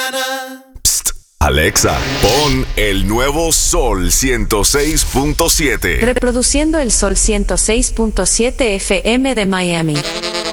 Psst, Alexa, pon el nuevo Sol 106.7. Reproduciendo el Sol 106.7 FM de Miami.